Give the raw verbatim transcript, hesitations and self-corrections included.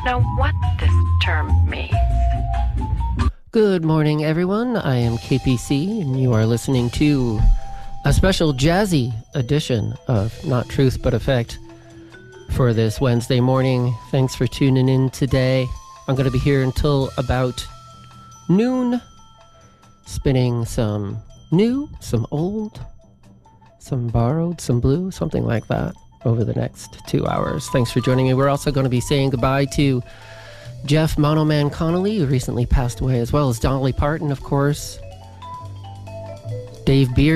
know what this term means. Good morning, everyone. I am K P C, and you are listening to a special jazzy edition of Not Truth But Effect for this Wednesday morning. Thanks for tuning in today. I'm going to be here until about noon, spinning some new, some old, some borrowed, some blue, something like that over the next two hours. Thanks for joining me. We're also going to be saying goodbye to Jeff Monoman Connolly, who recently passed away, as well as Dolly Parton, of course, Dave Beard.